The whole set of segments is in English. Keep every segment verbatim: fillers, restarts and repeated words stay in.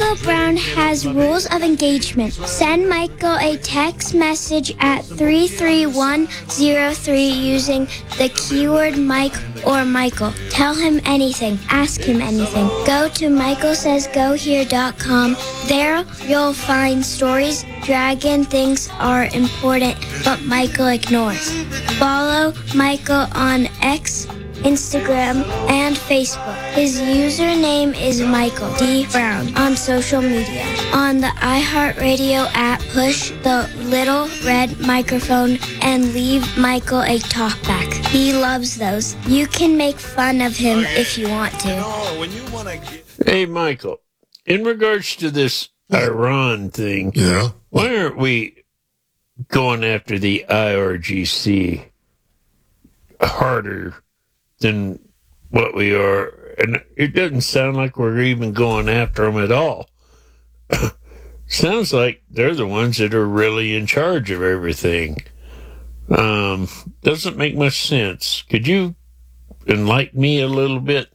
Michael Brown has rules of engagement. Send Michael a text message at three three one zero three using the keyword Mike or Michael. Tell him anything. Ask him anything. Go to michael says go here dot com. There you'll find stories Dragon thinks are important, but Michael ignores. Follow Michael on X, Instagram, and Facebook. His username is Michael D. Brown on social media. On the iHeartRadio app, push the little red microphone and leave Michael a talkback. He loves those. You can make fun of him if you want to. Hey, Michael, in regards to this Iran thing, yeah, why aren't we going after the I R G C harder than what we are? And it doesn't sound like we're even going after them at all. Sounds like they're the ones that are really in charge of everything. Um, doesn't make much sense. Could you enlighten me a little bit?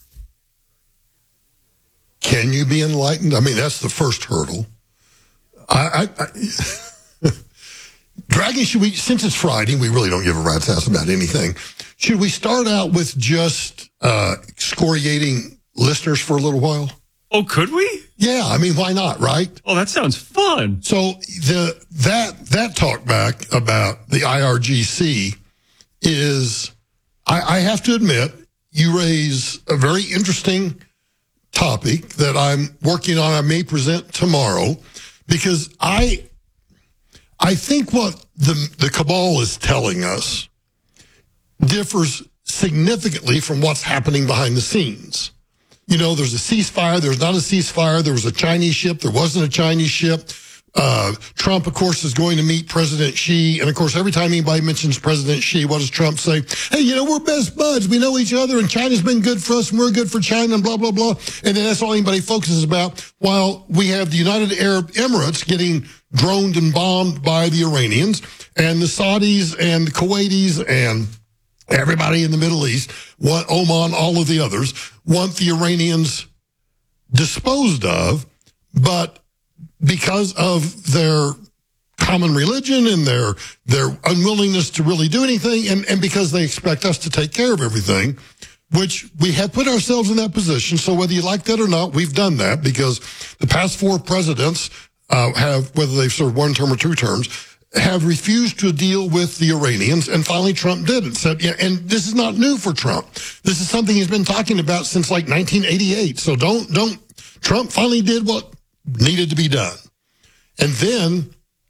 Can you be enlightened? I mean, that's the first hurdle. I, I, I Dragon, should we, since it's Friday, we really don't give a rat's ass about anything. Should we start out with just uh, excoriating listeners for a little while? Oh, could we? Yeah, I mean, why not, right? Oh, that sounds fun. So the that that talk back about the I R G C is, I, I have to admit, you raise a very interesting topic that I'm working on. I may present tomorrow, because I I think what the the cabal is telling us differs significantly from what's happening behind the scenes. You know, there's a ceasefire, there's not a ceasefire, there was a Chinese ship, there wasn't a Chinese ship. Uh, Trump, of course, is going to meet President Xi. And, of course, every time anybody mentions President Xi, what does Trump say? Hey, you know, we're best buds. We know each other, and China's been good for us, and we're good for China, and blah, blah, blah. And then that's all anybody focuses about, while we have the United Arab Emirates getting droned and bombed by the Iranians, and the Saudis and the Kuwaitis and everybody in the Middle East, want Oman, all of the others, want the Iranians disposed of, but because of their common religion and their their unwillingness to really do anything, and, and because they expect us to take care of everything, which we have put ourselves in that position. So whether you like that or not, we've done that, because the past four presidents uh, have, whether they've served one term or two terms, have refused to deal with the Iranians, and finally Trump did it. So, yeah, and this is not new for Trump. This is something he's been talking about since like nineteen eighty-eight. So don't, don't, Trump finally did what needed to be done. And then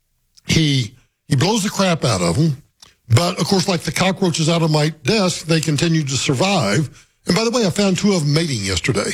he he blows the crap out of them. But, of course, like the cockroaches out of my desk, they continue to survive. And by the way, I found two of them mating yesterday.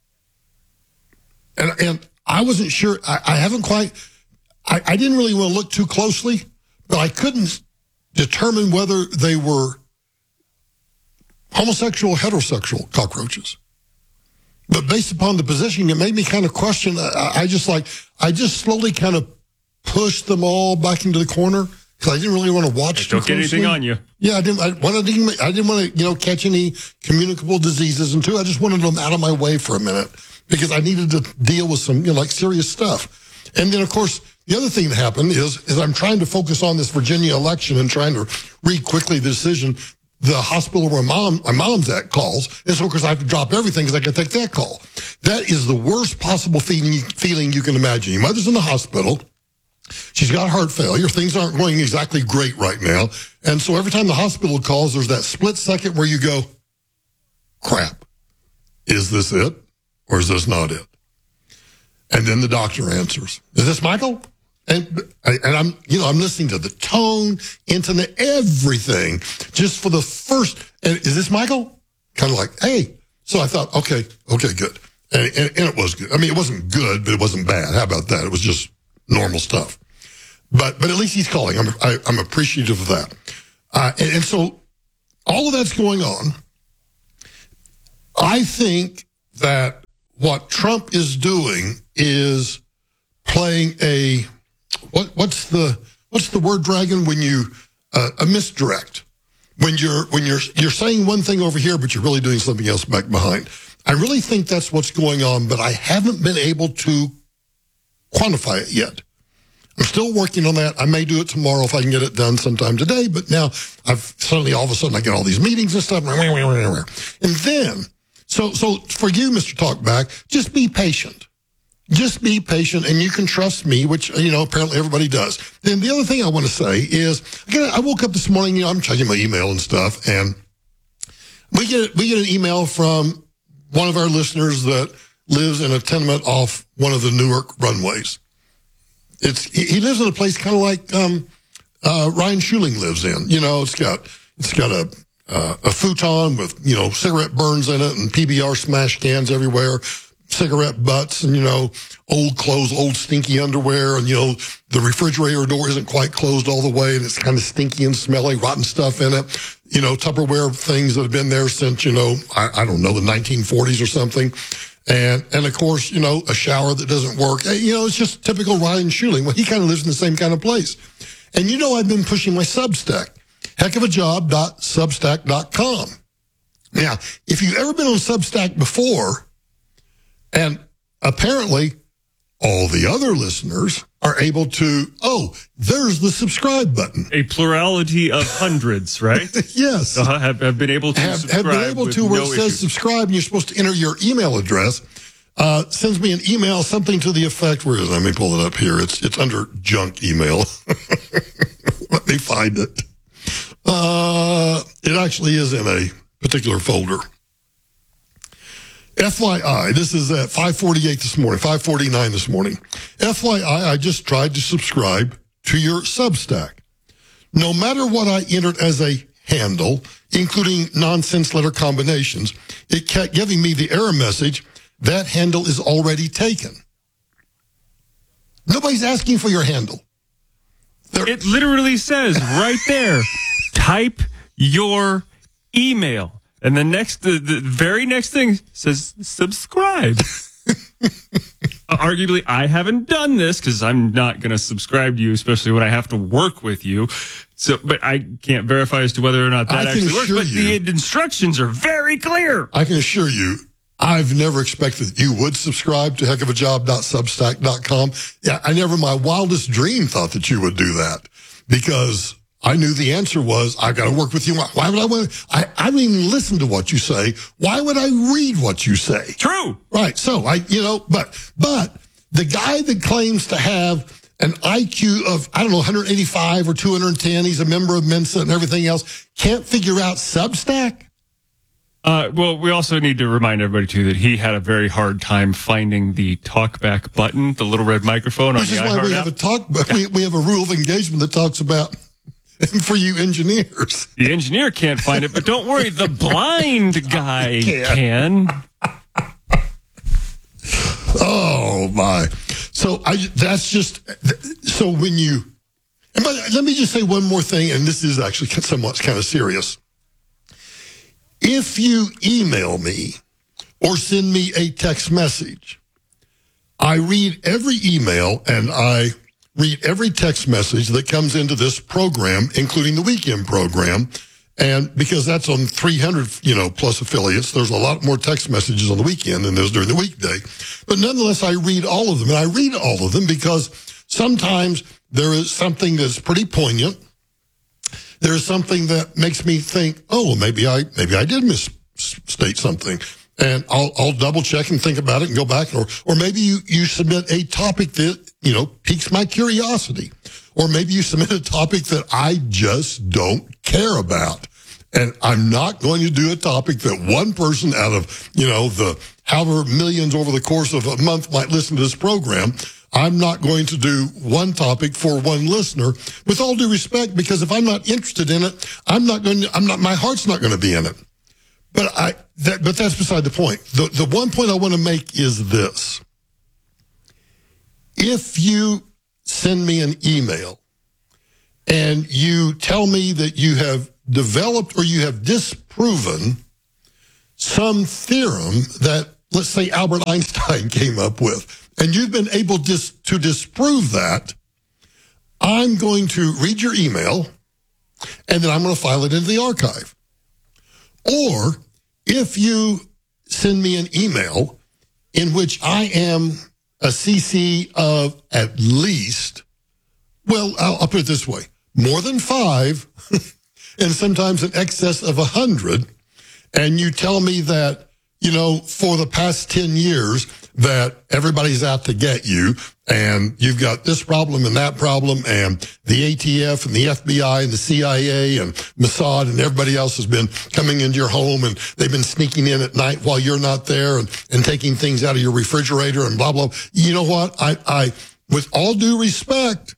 And and I wasn't sure, I, I haven't quite, I, I didn't really want to look too closely, but I couldn't determine whether they were homosexual or heterosexual cockroaches. But based upon the positioning, it made me kind of question. I, I just like, I just slowly kind of pushed them all back into the corner, because I didn't really want to watch. Hey, don't get anything on you. Yeah, I didn't. I wanted to, I didn't want to, you know, catch any communicable diseases, and two, I just wanted them out of my way for a minute, because I needed to deal with some, you know, like serious stuff. And then, of course, the other thing that happened is, is I'm trying to focus on this Virginia election and trying to read quickly the decision. The hospital where mom, my mom's at calls, and so, of course, I have to drop everything because I can take that call. That is the worst possible feeling, feeling you can imagine. Your mother's in the hospital. She's got heart failure. Things aren't going exactly great right now. And so every time the hospital calls, there's that split second where you go, crap, is this it or is this not it? And then the doctor answers, is this Michael? And and I'm, you know, I'm listening to the tone, internet, everything, just for the first, and is this Michael? Kind of like, hey. So I thought, okay, okay, good. And, and, and it was good. I mean, it wasn't good, but it wasn't bad. How about that? It was just normal stuff. But but at least he's calling. I'm I, I'm appreciative of that. Uh, and, and so all of that's going on. I think that what Trump is doing is playing a what what's the what's the word, Dragon, when you uh, a misdirect, when you're when you're you're saying one thing over here but you're really doing something else back behind. I really think that's what's going on, but I haven't been able to quantify it yet. I'm still working on that. I may do it tomorrow if I can get it done sometime today. But now I've suddenly all of a sudden I get all these meetings and stuff. And then, so so for you, Mister Talkback, just be patient. Just be patient, and you can trust me, which, you know, apparently everybody does. Then the other thing I want to say is, again, I woke up this morning, you know, I'm checking my email and stuff, and we get we get an email from one of our listeners that lives in a tenement off one of the Newark runways. It's he, he lives in a place kind of like um, uh, Ryan Schuling lives in. You know, it's got it's got a uh, a futon with, you know, cigarette burns in it and P B R smash cans everywhere, cigarette butts, and, you know, old clothes, old stinky underwear, and, you know, the refrigerator door isn't quite closed all the way, and it's kind of stinky and smelly, rotten stuff in it. You know, Tupperware things that have been there since, you know, I, I don't know, the nineteen forties or something. And, and of course, you know, a shower that doesn't work. You know, it's just typical Ryan Schuling. Well, he kind of lives in the same kind of place. And, you know, I've been pushing my Substack, heck of a job dot substack dot com. Now, if you've ever been on Substack before, and apparently all the other listeners are able to, oh, there's the subscribe button. A plurality of hundreds, right? Yes. Uh, have, have been able to have, subscribe have been able to where no it says issues. subscribe and you're supposed to enter your email address. Uh, sends me an email, something to the effect, where is it? Let me pull it up here. It's it's under junk email. Let me find it. Uh, it actually is in a particular folder. F Y I, this is at five forty-eight this morning, five forty-nine this morning. F Y I, I just tried to subscribe to your Substack. No matter what I entered as a handle, including nonsense letter combinations, it kept giving me the error message, that handle is already taken. Nobody's asking for your handle. They're- It literally says right there, type your email. And the next, the, the very next thing says subscribe. uh, arguably, I haven't done this because I'm not going to subscribe to you, especially when I have to work with you. So, but I can't verify as to whether or not that I can actually works. assure But you- the instructions are very clear. I can assure you, I've never expected that you would subscribe to heck of a job dot substack dot com. Yeah, I never in my wildest dream thought that you would do that, because I knew the answer was, I've got to work with you. Why, why would I want to? I, I don't even listen to what you say. Why would I read what you say? True. Right. So I, you know, but, but the guy that claims to have an I Q of, I don't know, one eighty-five or two hundred ten, he's a member of Mensa and everything else, can't figure out Substack? Uh, well, we also need to remind everybody, too, that he had a very hard time finding the talkback button, the little red microphone on Which the is why iHeart we app. have a talk, but we, we have a rule of engagement that talks about, for you engineers. The engineer can't find it, but don't worry, the blind guy can. Oh my! So I that's just so when you. And by, let me just say one more thing, and this is actually somewhat kind of serious. If you email me or send me a text message, I read every email and I read every text message that comes into this program, including the weekend program. And because that's on three hundred, you know, plus affiliates, there's a lot more text messages on the weekend than there's during the weekday. But nonetheless, I read all of them. And I read all of them because sometimes there is something that's pretty poignant. There's something that makes me think, oh, well, maybe I maybe I did misstate something. And I'll I'll double check and think about it and go back. Or or maybe you, you submit a topic that, you know, piques my curiosity. Or maybe you submit a topic that I just don't care about. And I'm not going to do a topic that one person out of, you know, the however millions over the course of a month might listen to this program. I'm not going to do one topic for one listener, with all due respect, because if I'm not interested in it, I'm not going to, I'm not, my heart's not going to be in it. But I, that, but that's beside the point. The, the one point I want to make is this. If you send me an email and you tell me that you have developed or you have disproven some theorem that, let's say, Albert Einstein came up with, and you've been able dis- to disprove that, I'm going to read your email, and then I'm going to file it into the archive. Or if you send me an email in which I am a C C of at least, well, I'll, I'll put it this way, more than five, and sometimes in excess of a hundred, and you tell me that, you know, for the past ten years that everybody's out to get you, and you've got this problem and that problem, and the A T F and the F B I and the C I A and Mossad and everybody else has been coming into your home, and they've been sneaking in at night while you're not there and, and taking things out of your refrigerator and blah, blah. You know what? I, I, with all due respect,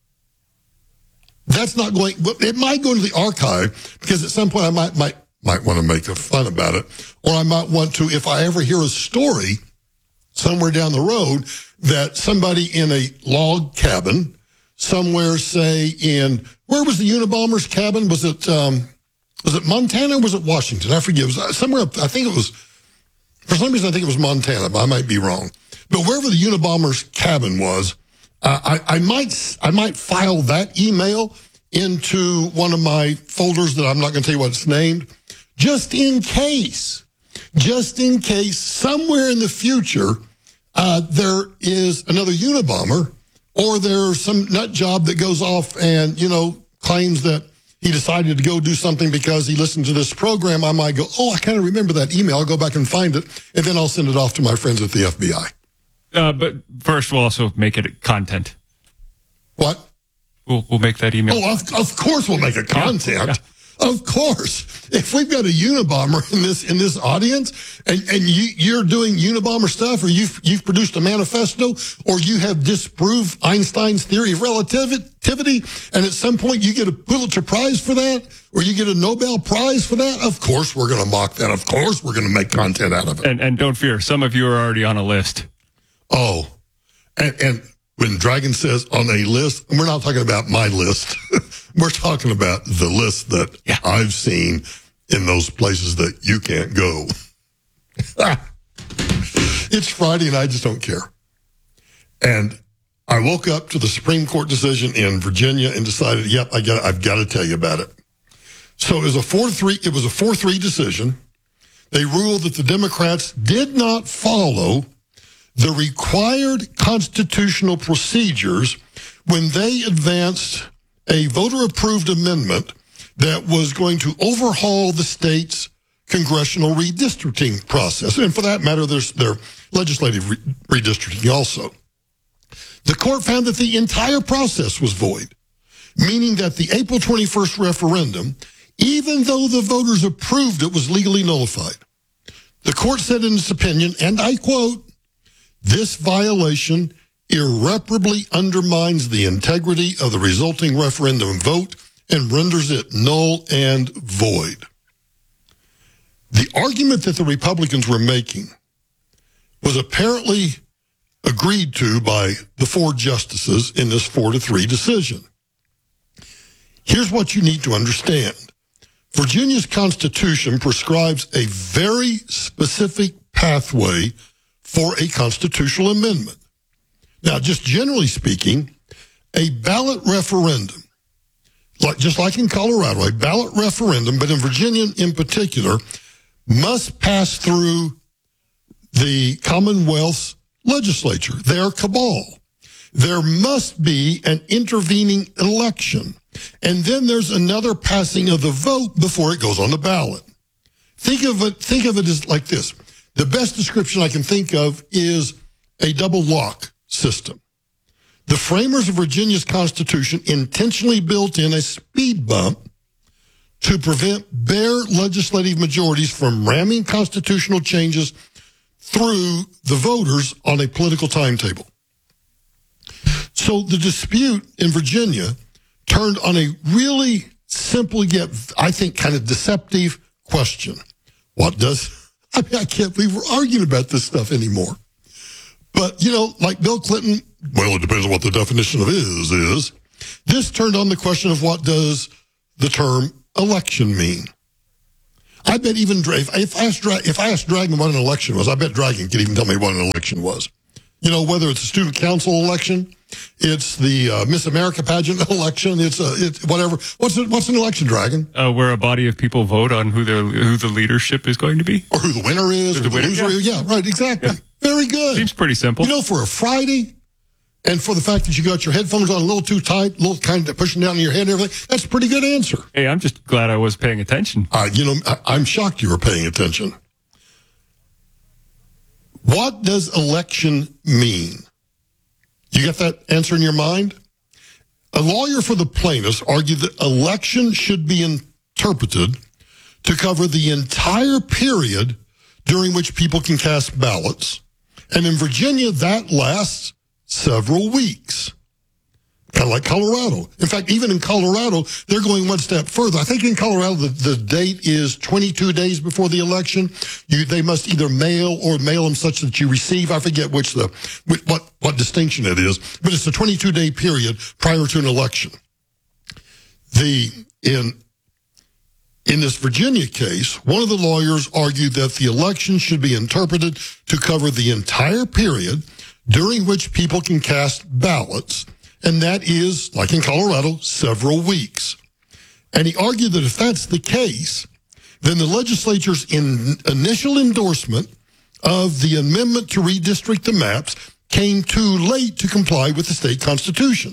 that's not going, it might go into the archive because at some point I might, might, might want to make a fun about it. Or I might want to, if I ever hear a story somewhere down the road that somebody in a log cabin somewhere, say in, where was the Unabomber's cabin? Was it, um, was it Montana or was it Washington? I forget. It was somewhere, I think it was, for some reason I think it was Montana, but I might be wrong. But wherever the Unabomber's cabin was, uh, I, I might, I might file that email into one of my folders that I'm not going to tell you what it's named, just in case. Just in case somewhere in the future uh, there is another Unabomber, or there's some nut job that goes off and, you know, claims that he decided to go do something because he listened to this program, I might go, oh, I kind of remember that email. I'll go back and find it, and then I'll send it off to my friends at the F B I. Uh, but first, we'll also make it content. What? We'll, we'll make that email. Oh, of, of course we'll make it content. Yeah, yeah. Of course. If we've got a Unabomber in this in this audience, and, and you, you're doing Unabomber stuff, or you've, you've produced a manifesto, or you have disproved Einstein's theory of relativity, and at some point you get a Pulitzer Prize for that, or you get a Nobel Prize for that, of course we're going to mock that. Of course we're going to make content out of it. And, and don't fear, some of you are already on a list. Oh, and, and when Dragon says on a list, we're not talking about my list. We're talking about the list that yeah. I've seen in those places that you can't go. It's Friday and I just don't care. And I woke up to the Supreme Court decision in Virginia and decided, yep, I got, I've got to tell you about it. So it was a four three, it was a four three decision. They ruled that the Democrats did not follow the required constitutional procedures when they advanced a voter-approved amendment that was going to overhaul the state's congressional redistricting process. And for that matter, there's their legislative re- redistricting also. The court found that the entire process was void, meaning that the April twenty-first referendum, even though the voters approved it, was legally nullified. The court said in its opinion, and I quote, "This violation irreparably undermines the integrity of the resulting referendum vote and renders it null and void." The argument that the Republicans were making was apparently agreed to by the four justices in this four to three decision. Here's what you need to understand. Virginia's Constitution prescribes a very specific pathway for a constitutional amendment. Now, just generally speaking, a ballot referendum, like just like in Colorado, a ballot referendum, but in Virginia in particular, must pass through the Commonwealth's legislature, their cabal. There must be an intervening election, and then there's another passing of the vote before it goes on the ballot. Think of it, think of it as like this. The best description I can think of is a double lock system. The framers of Virginia's Constitution intentionally built in a speed bump to prevent bare legislative majorities from ramming constitutional changes through the voters on a political timetable. So the dispute in Virginia turned on a really simple yet, I think, kind of deceptive question. What does, I mean, I can't believe we're arguing about this stuff anymore. But, you know, like Bill Clinton, well, it depends on what the definition of is, is. This turned on the question of what does the term election mean. I bet even, if I, asked, if I asked Dragon what an election was, I bet Dragon could even tell me what an election was. You know, whether it's a student council election, it's the uh, Miss America pageant election, it's a, it, whatever. What's it, what's an election, Dragon? Uh, where a body of people vote on who their who the leadership is going to be, or who the winner is, or, or the, the winner, loser. Yeah. yeah, right, exactly. Yeah. Very good. Seems pretty simple. You know, for a Friday, and for the fact that you got your headphones on a little too tight, a little kind of pushing down in your head and everything, that's a pretty good answer. Hey, I'm just glad I was paying attention. Uh, you know, I, I'm shocked you were paying attention. What does election mean? You got that answer in your mind? A lawyer for the plaintiffs argued that election should be interpreted to cover the entire period during which people can cast ballots. And in Virginia, that lasts several weeks. Kind of like Colorado. In fact, even in Colorado, they're going one step further. I think in Colorado, the, the date is twenty-two days before the election. You, they must either mail or mail them such that you receive. I forget which the what what distinction it is, but it's a twenty-two day period prior to an election. The in in this Virginia case, one of the lawyers argued that the election should be interpreted to cover the entire period during which people can cast ballots. And that is, like in Colorado, several weeks. And he argued that if that's the case, then the legislature's in initial endorsement of the amendment to redistrict the maps came too late to comply with the state constitution.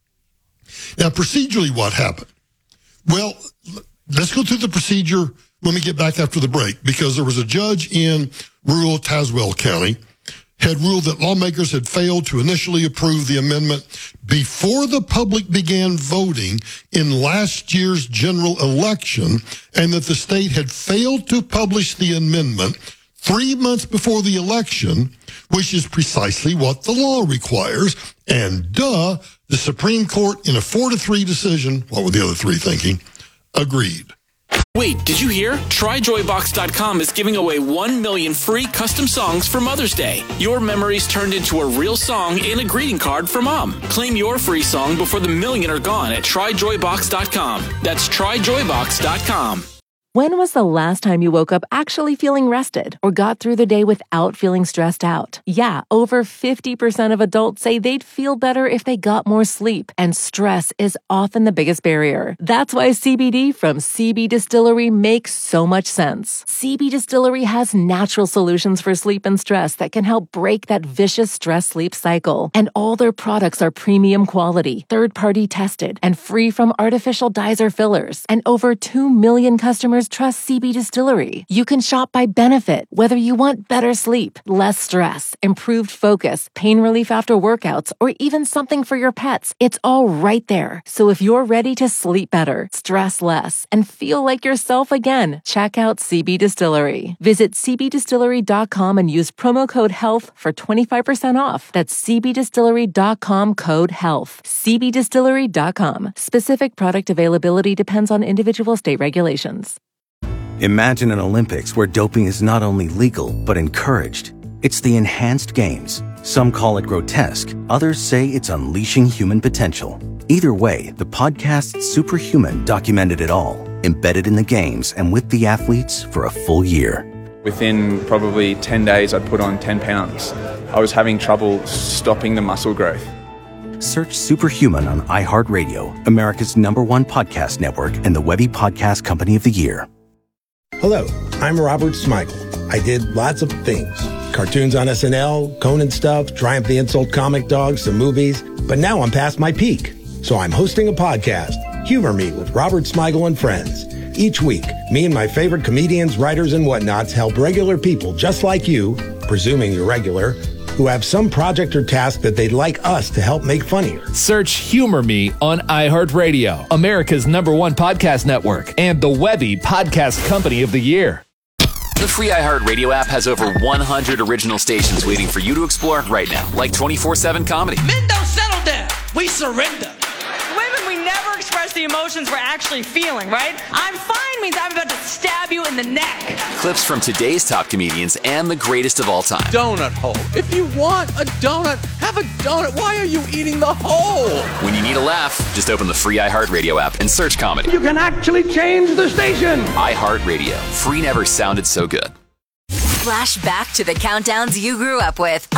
Now, procedurally, what happened? Well, let's go through the procedure when we get back after the break, because there was a judge in rural Tazewell County had ruled that lawmakers had failed to initially approve the amendment before the public began voting in last year's general election, and that the state had failed to publish the amendment three months before the election, which is precisely what the law requires. And duh, the Supreme Court, in a four to three decision, what were the other three thinking, agreed. Wait, did you hear? Try Joy Box dot com is giving away one million free custom songs for Mother's Day. Your memories turned into a real song and a greeting card for Mom. Claim your free song before the million are gone at Try Joy Box dot com. That's Try Joy Box dot com. When was the last time you woke up actually feeling rested or got through the day without feeling stressed out? Yeah, over fifty percent of adults say they'd feel better if they got more sleep, and stress is often the biggest barrier. That's why C B D from C B Distillery makes so much sense. C B Distillery has natural solutions for sleep and stress that can help break that vicious stress-sleep cycle. And all their products are premium quality, third-party tested, and free from artificial dyes or fillers. And over two million customers trust C B Distillery. You can shop by benefit, whether you want better sleep, less stress, improved focus, pain relief after workouts, or even something for your pets. It's all right there. So if you're ready to sleep better, stress less, and feel like yourself again, check out C B Distillery. Visit C B distillery dot com and use promo code HEALTH for twenty-five percent off. That's C B distillery dot com code HEALTH. C B distillery dot com. Specific product availability depends on individual state regulations. Imagine an Olympics where doping is not only legal, but encouraged. It's the Enhanced Games. Some call it grotesque. Others say it's unleashing human potential. Either way, the podcast Superhuman documented it all, embedded in the games and with the athletes for a full year. Within probably ten days, I'd put on ten pounds. I was having trouble stopping the muscle growth. Search Superhuman on iHeartRadio, America's number one podcast network and the Webby Podcast Company of the Year. Hello, I'm Robert Smigel. I did lots of things. Cartoons on S N L, Conan stuff, Triumph the Insult comic dogs, some movies. But now I'm past my peak. So I'm hosting a podcast, Humor Me with Robert Smigel and Friends. Each week, me and my favorite comedians, writers, and whatnots help regular people just like you, presuming you're regular, who have some project or task that they'd like us to help make funnier. Search Humor Me on iHeartRadio, America's number one podcast network, and the Webby Podcast Company of the Year. The free iHeartRadio app has over one hundred original stations waiting for you to explore right now, like twenty-four seven comedy. Men don't settle down. We surrender. Women, we never express the emotions we're actually feeling, right? I'm fine means I'm about to stab you in the neck. Clips from today's top comedians and the greatest of all time. Donut hole. If you want a donut, have a donut. Why are you eating the hole? When you need a laugh, just open the free iHeartRadio app and search comedy. You can actually change the station. iHeartRadio. Free never sounded so good. Flash back to the countdowns you grew up with